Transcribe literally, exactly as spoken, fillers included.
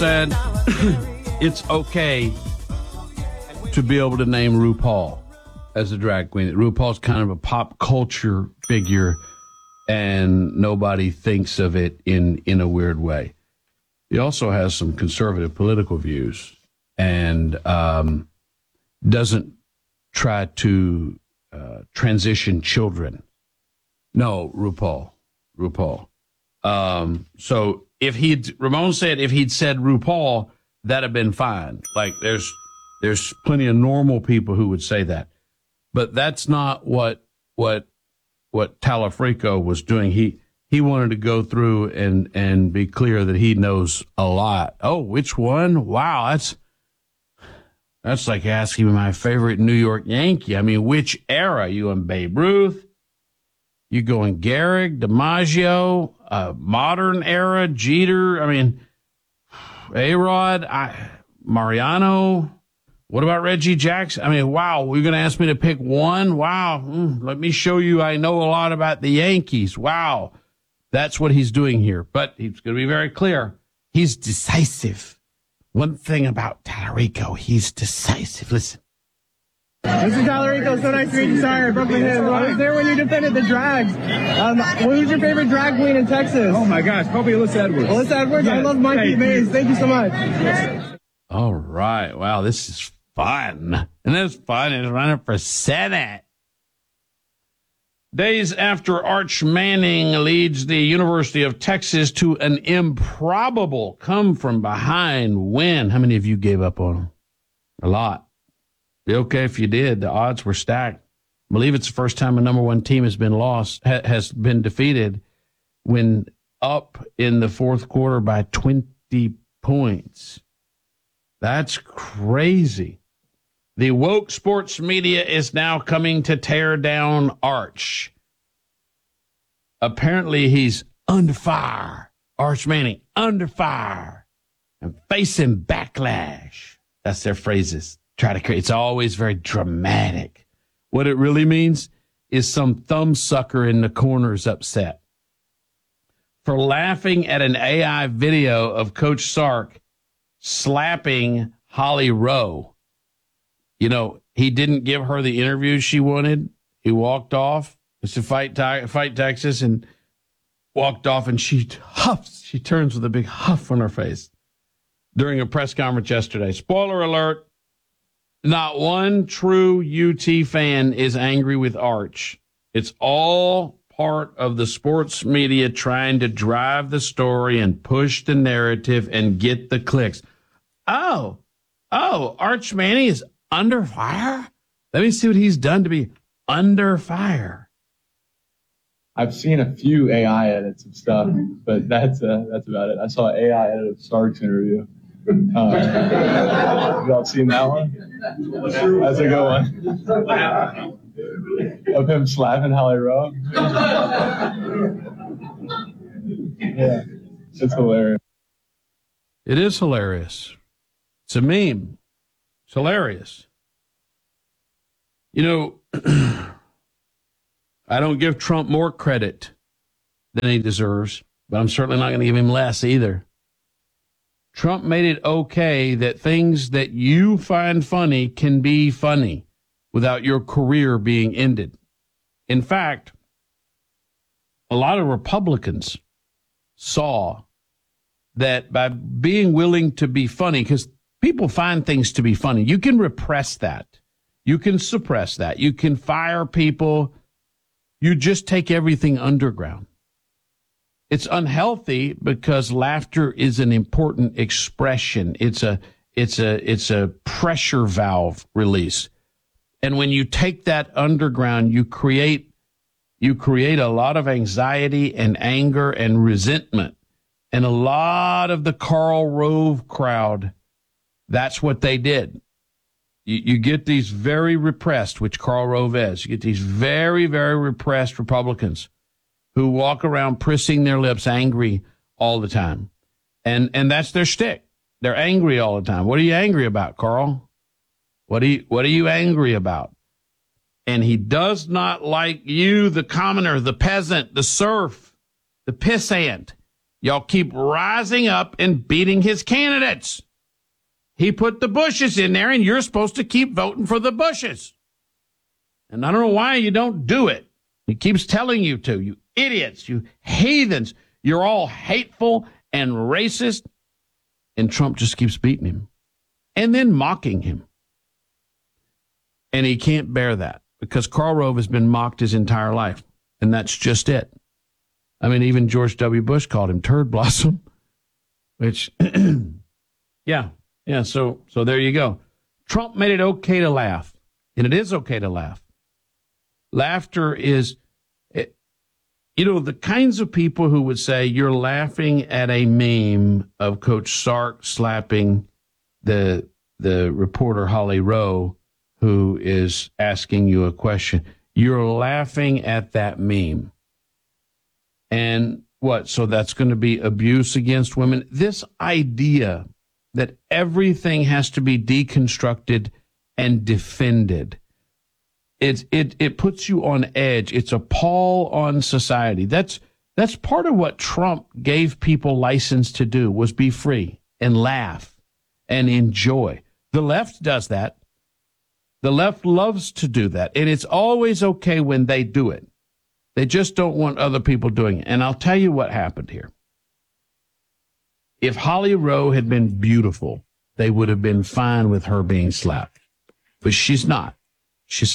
said it's okay to be able to name RuPaul as a drag queen. RuPaul's kind of a pop culture figure, and nobody thinks of it in, in a weird way. He also has some conservative political views and um, doesn't try to uh, transition children. No, RuPaul. RuPaul. Um, so if he'd, Ramon said if he'd said RuPaul, that'd have been fine. Like there's, there's plenty of normal people who would say that, but that's not what, what, what Talafrico was doing. He, he wanted to go through and, and be clear that he knows a lot. Oh, which one? Wow. That's, that's like asking me my favorite New York Yankee. I mean, which era? You in Babe Ruth? You going Gehrig, DiMaggio, uh, modern era, Jeter? I mean, A-Rod, I, Mariano. What about Reggie Jackson? I mean, wow, you're going to ask me to pick one? Wow. Mm, let me show you I know a lot about the Yankees. Wow. That's what he's doing here. But he's going to be very clear. He's decisive. One thing about Talarico, he's decisive. Listen. This is Talarico. So nice to meet you. Sorry, I broke my hand. I was there when you defended the drags. Um, who's your favorite drag queen in Texas? Oh, my gosh. Probably Alyssa Edwards. Alyssa Edwards? Yes. I love Monkey Maze. Thank you so much. All right. Wow, this is fun. And this fun is running for Senate. Days after Arch Manning leads the University of Texas to an improbable come-from-behind win. How many of you gave up on him? A lot. Be okay if you did. The odds were stacked. I believe it's the first time a number one team has been lost, ha- has been defeated when up in the fourth quarter by twenty points. That's crazy. The woke sports media is now coming to tear down Arch. Apparently he's under fire. Arch Manning, under fire and facing backlash. That's their phrases. Try to create. It's always very dramatic. What it really means is some thumbsucker in the corner is upset for laughing at an A I video of Coach Sark slapping Holly Rowe. You know, he didn't give her the interview she wanted. He walked off. It's to fight, fight Texas and walked off, and she huffs. She turns with a big huff on her face during a press conference yesterday. Spoiler alert. Not one true U T fan is angry with Arch. It's all part of the sports media trying to drive the story and push the narrative and get the clicks. Oh, oh, Arch Manning is under fire? Let me see what he's done to be under fire. I've seen a few A I edits of stuff, but that's uh, that's about it. I saw an A I edit of Sark's interview. Uh, have y'all seen that one? That's a good one. Of him slapping Holly Rowe. Yeah, it's hilarious. It is hilarious. It's a meme. It's hilarious. You know, I don't give Trump more credit than he deserves, but I'm certainly not going to give him less either. Trump made it okay that things that you find funny can be funny without your career being ended. In fact, a lot of Republicans saw that by being willing to be funny, because people find things to be funny, you can repress that. You can suppress that. You can fire people. You just take everything underground. It's unhealthy because laughter is an important expression. It's a, it's a, it's a pressure valve release. And when you take that underground, you create, you create a lot of anxiety and anger and resentment. And a lot of the Karl Rove crowd, that's what they did. You, you get these very repressed, which Karl Rove is. You get these very, very repressed Republicans who walk around prissing their lips angry all the time. And and that's their shtick. They're angry all the time. What are you angry about, Carl? What are you, what are you angry about? And he does not like you, the commoner, the peasant, the serf, the pissant. Y'all keep rising up and beating his candidates. He put the Bushes in there, and you're supposed to keep voting for the Bushes. And I don't know why you don't do it. He keeps telling you to. You idiots, you heathens. You're all hateful and racist. And Trump just keeps beating him and then mocking him. And he can't bear that because Karl Rove has been mocked his entire life. And that's just it. I mean, even George W. Bush called him Turd Blossom, which, yeah, yeah. So, so there you go. Trump made it okay to laugh, and it is okay to laugh. Laughter is, it, you know, the kinds of people who would say you're laughing at a meme of Coach Sark slapping the the reporter Holly Rowe, who is asking you a question. You're laughing at that meme. And what? So that's going to be abuse against women? This idea that everything has to be deconstructed and defended, it, it, it puts you on edge. It's a pall on society. That's, that's part of what Trump gave people license to do, was be free and laugh and enjoy. The left does that. The left loves to do that. And it's always okay when they do it. They just don't want other people doing it. And I'll tell you what happened here. If Holly Rowe had been beautiful, they would have been fine with her being slapped. But she's not. She's